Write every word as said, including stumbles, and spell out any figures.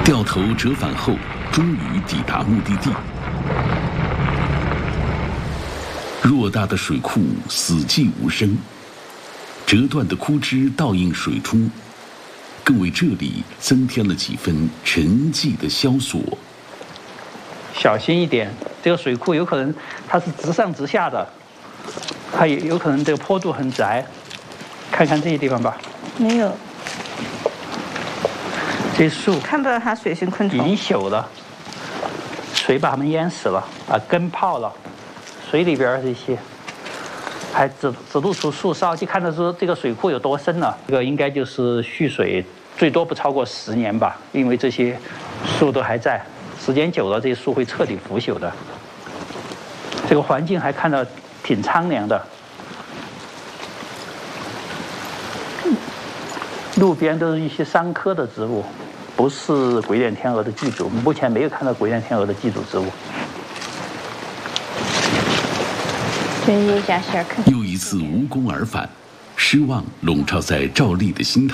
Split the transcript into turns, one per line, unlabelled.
掉头折返后，终于抵达目的地。偌大的水库死寂无声，折断的枯枝倒映水出，更为这里增添了几分沉寂的萧索。
小心一点，这个水库有可能它是直上直下的，它也有可能这个坡度很窄。看看这些地方吧，
没有。
这树
看不到它水生昆虫，
已经朽了，水把它们淹死了，把根泡了，水里边这些还只只露出树梢，就看得出这个水库有多深了。这个应该就是蓄水最多不超过十年吧，因为这些树都还在，时间久了这些树会彻底腐朽的。这个环境还看到挺苍凉的，路边都是一些桑科的植物。不是鬼脸天鹅的寄主，目前没有看到鬼脸天鹅的寄主植物。
又一次无功而返，失望笼罩在赵丽的心头。